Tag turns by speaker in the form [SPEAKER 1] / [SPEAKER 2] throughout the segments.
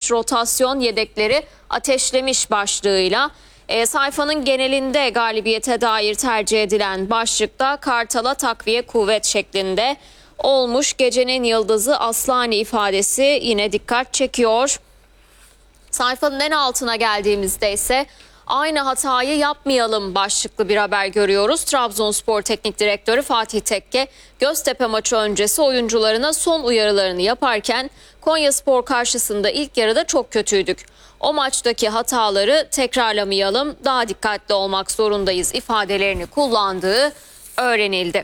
[SPEAKER 1] maç rotasyon yedekleri ateşlemiş başlığıyla sayfanın genelinde galibiyete dair tercih edilen başlıkta Kartal'a takviye kuvvet şeklinde olmuş. Gecenin yıldızı Aslani ifadesi yine dikkat çekiyor. Sayfanın en altına geldiğimizde ise aynı hatayı yapmayalım başlıklı bir haber görüyoruz. Trabzonspor Teknik Direktörü Fatih Tekke Göztepe maçı öncesi oyuncularına son uyarılarını yaparken Konyaspor karşısında ilk yarıda çok kötüydük. O maçtaki hataları tekrarlamayalım, daha dikkatli olmak zorundayız ifadelerini kullandığı öğrenildi.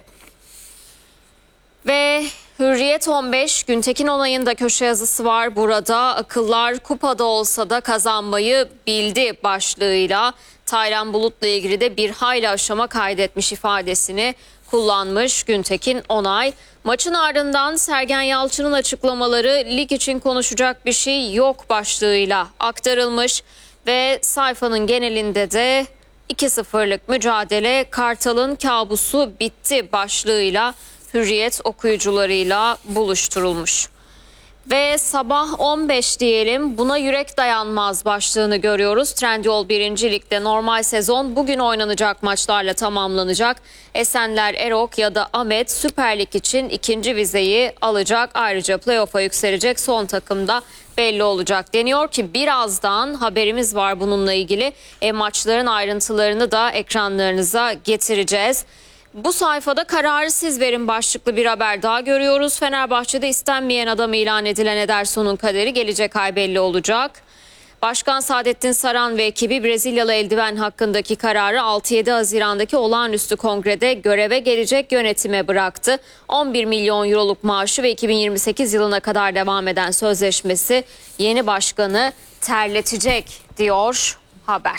[SPEAKER 1] Ve Hürriyet 15 Güntekin Onay'ın da köşe yazısı var burada. Akıllar kupada olsa da kazanmayı bildi başlığıyla Taylan Bulut'la ilgili de bir hayli aşama kaydetmiş ifadesini kullanmış Güntekin Onay. Maçın ardından Sergen Yalçın'ın açıklamaları lig için konuşacak bir şey yok başlığıyla aktarılmış ve sayfanın genelinde de 2-0'lık mücadele Kartal'ın kabusu bitti başlığıyla Hürriyet okuyucularıyla buluşturulmuş. Ve sabah 15 diyelim, buna yürek dayanmaz başlığını görüyoruz. Trendyol 1. Lig'de normal sezon bugün oynanacak maçlarla tamamlanacak. Esenler Erok ya da Ahmet Süper Lig için ikinci vizeyi alacak. Ayrıca playoff'a yükselecek son takımda belli olacak deniyor ki birazdan haberimiz var bununla ilgili. Maçların ayrıntılarını da ekranlarınıza getireceğiz. Bu sayfada kararı siz verin başlıklı bir haber daha görüyoruz. Fenerbahçe'de istenmeyen adam ilan edilen Ederson'un kaderi gelecek ay belli olacak. Başkan Saadettin Saran ve ekibi Brezilyalı eldiven hakkındaki kararı 6-7 Haziran'daki olağanüstü kongrede göreve gelecek yönetime bıraktı. 11 milyon euroluk maaşı ve 2028 yılına kadar devam eden sözleşmesi yeni başkanı terletecek diyor haber.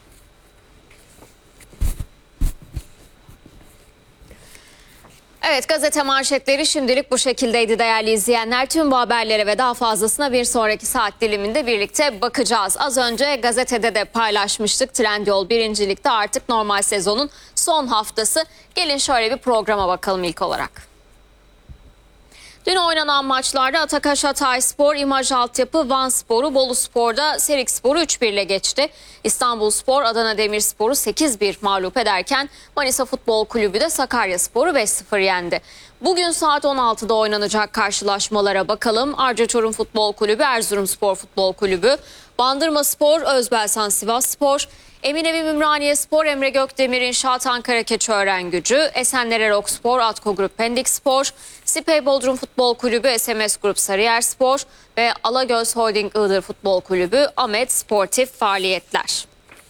[SPEAKER 1] Evet, gazete manşetleri şimdilik bu şekildeydi değerli izleyenler. Tüm bu haberlere ve daha fazlasına bir sonraki saat diliminde birlikte bakacağız. Az önce gazetede de paylaşmıştık. Trendyol 1. Lig'de artık normal sezonun son haftası. Gelin şöyle bir programa bakalım ilk olarak. Dün oynanan maçlarda Atakaş Hatayspor, İmaj Altyapı, Vanspor'u, Boluspor'da Serikspor'u 3-1 ile geçti. İstanbulspor, Adana Demirspor'u 8-1 mağlup ederken Manisa Futbol Kulübü de Sakaryaspor'u 5-0 yendi. Bugün saat 16'da oynanacak karşılaşmalara bakalım. Arca Çorum Futbol Kulübü, Erzurumspor Futbol Kulübü, Bandırmaspor, Özbelsan Sivasspor, Eminönü Ümraniyespor, Emre Gökdemir İnşaat Ankara Keçiörengücü, Esenler Erokspor, Atko Grup Pendikspor, Sipey Bodrum Futbol Kulübü, SMS Grup Sarıyerspor ve Alagöz Holding Iğdır Futbol Kulübü, Ahmet sportif faaliyetler.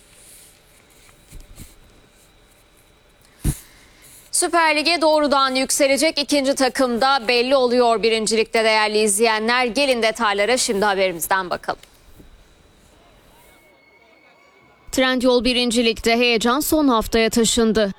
[SPEAKER 1] Süper Lig'e doğrudan yükselecek ikinci takım da belli oluyor 1. Lig'de değerli izleyenler. Gelin detaylara şimdi haberimizden bakalım. Trendyol 1. Lig'de heyecan son haftaya taşındı.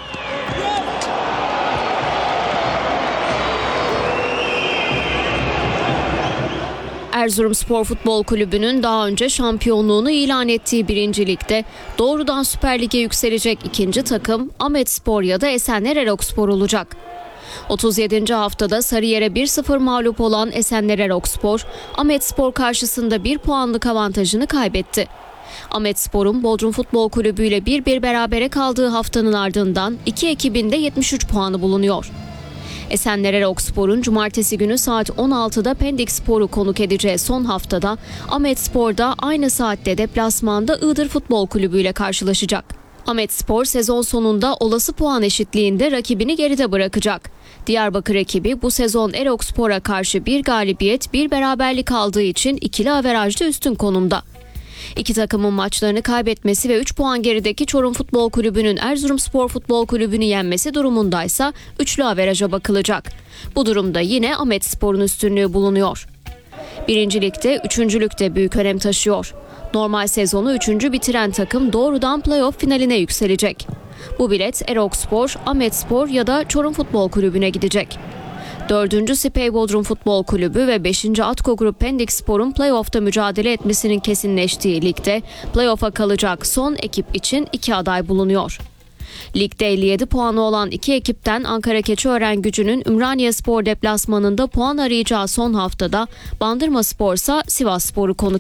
[SPEAKER 1] Erzurumspor Futbol Kulübü'nün daha önce şampiyonluğunu ilan ettiği 1. Lig'de doğrudan Süper Lig'e yükselecek ikinci takım Ahmetspor ya da Esenler Erokspor olacak. 37. haftada Sarıyer'e 1-0 mağlup olan Esenler Erokspor, Ahmetspor karşısında 1 puanlık avantajını kaybetti. Ahmetspor'un Bodrum Futbol Kulübü ile 1-1 berabere kaldığı haftanın ardından iki ekibinde 73 puanı bulunuyor. Esenler Erokspor'un cumartesi günü saat 16'da Pendikspor'u konuk edeceği son haftada Ahmetspor'da aynı saatte deplasmanda Iğdır Futbol Kulübü ile karşılaşacak. Ahmetspor sezon sonunda olası puan eşitliğinde rakibini geride bırakacak. Diyarbakır ekibi bu sezon Erokspor'a karşı bir galibiyet, bir beraberlik aldığı için ikili averajda üstün konumda. İki takımın maçlarını kaybetmesi ve 3 puan gerideki Çorum Futbol Kulübü'nün Erzurumspor Futbol Kulübü'nü yenmesi durumundaysa üçlü averaja bakılacak. Bu durumda yine Ahmetspor'un üstünlüğü bulunuyor. 1. Lig'de üçüncülük de büyük önem taşıyor. Normal sezonu 3. bitiren takım doğrudan playoff finaline yükselecek. Bu bilet Erokspor, Ahmetspor ya da Çorum Futbol Kulübü'ne gidecek. 4. Sipey Bodrum Futbol Kulübü ve 5. Atko Grup Pendikspor'un playoff'ta mücadele etmesinin kesinleştiği ligde playoff'a kalacak son ekip için 2 aday bulunuyor. Ligde 57 puanı olan iki ekipten Ankara Keçiörengücü'nün Ümraniyespor deplasmanında puan arayacağı son haftada Bandırmaspor ise Sivasspor'u konuk